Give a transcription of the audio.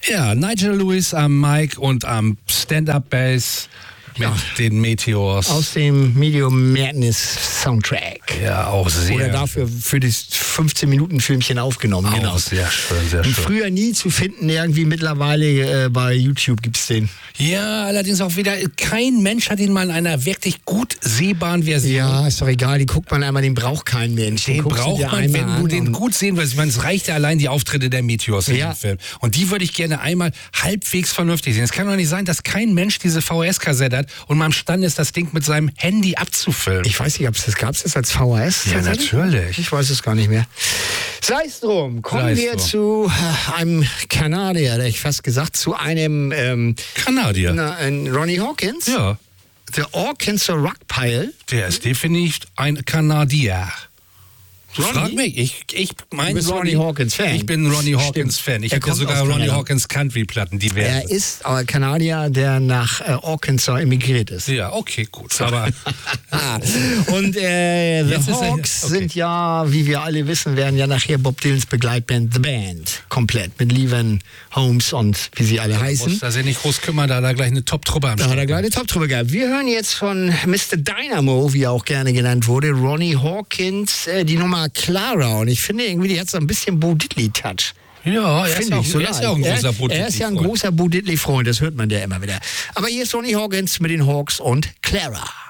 Ja, Nigel Lewis am Mic und am Stand-Up-Bass mit den Meteors. Aus dem Medium Madness Soundtrack. Ja, auch sehr. Oder dafür für das 15-Minuten-Filmchen aufgenommen. Auch Genau. sehr schön, sehr Und schön. früher nie zu finden, irgendwie mittlerweile bei YouTube gibt's den. Ja, allerdings auch wieder, kein Mensch hat ihn mal in einer wirklich gut sehbaren Version. Ja, ist doch egal, die guckt man einmal, den braucht kein Mensch. Den guckst du braucht dir man, einmal wenn du an den und- gut sehen willst. Ich meine, es reicht ja allein die Auftritte der Meteors in Ja. dem Film. Und die würde ich gerne einmal halbwegs vernünftig sehen. Es kann doch nicht sein, dass kein Mensch diese VHS-Kassette hat und mal imstande ist, das Ding mit seinem Handy abzufilmen. Ich weiß nicht, ob es das gab, es als VHS? Ja, tatsächlich? natürlich. Ich weiß es gar nicht mehr. Sei es drum, kommen Sei es wir drum. zu einem Kanadier, hätte ich fast gesagt, zu einem Kanadier. Ronnie Hawkins. Ja, The Arkansas Rock Pile. der ist definitiv ein Kanadier. Ronnie? Frag mich, ich meine Du bist Ronnie Hawkins Fan. Ich bin Ronnie Hawkins Stimmt. Fan. Ich Er habe ja kommt sogar aus Ronnie Kanada. Hawkins Country-Platten, Er diverse. ist aber Kanadier, der nach Arkansas emigriert ist. Ja, okay, gut. Aber Und The Jetzt ist er- Hawks okay. sind ja, wie wir alle wissen, werden ja nachher Bob Dylans Begleitband The Band. Komplett. Mit Levan Holmes und wie sie alle heißen. muss da sich nicht groß kümmern, da hat er gleich eine Top-Truppe am Da hat er Start. gleich eine Top-Truppe gehabt. Wir hören jetzt von Mr. Dynamo, wie er auch gerne genannt wurde, Ronnie Hawkins, die Nummer Clara. Und ich finde irgendwie, die hat so ein bisschen Bo Diddley-Touch. Ja, er ist Finde ja auch, ich so er ist ja auch ein leicht. großer Er ist ja ein Bo-Diddley-Freund. großer Bo Diddley-Freund, das hört man ja immer wieder. Aber hier ist Ronnie Hawkins mit den Hawks und Clara.